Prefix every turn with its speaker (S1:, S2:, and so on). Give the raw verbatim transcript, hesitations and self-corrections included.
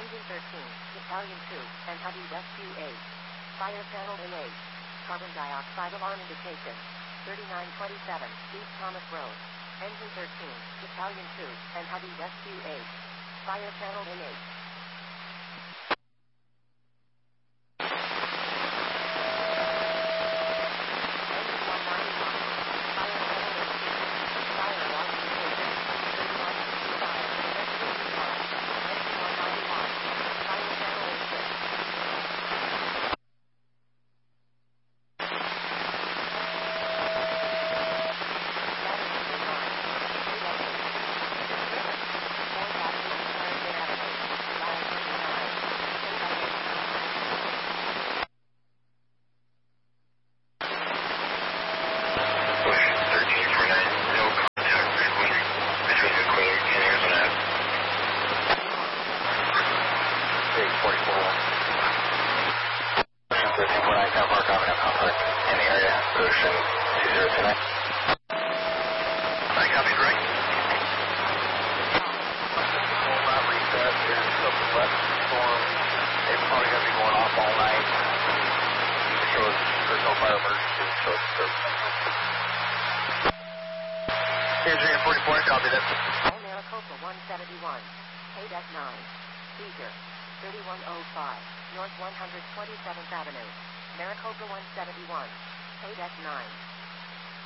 S1: Engine thirteen, Battalion two, and Heavy Rescue eight. Fire channel in eight. Carbon dioxide alarm indication. thirty-nine twenty-seven, East Thomas Road. Engine thirteen, Battalion two, and Heavy Rescue eight. Fire channel in eight. Maricopa one seventy-one, K-Deck nine, seizure, thirty-one oh five, North one hundred twenty-seventh Avenue, Maricopa one seventy-one, K-Deck nine.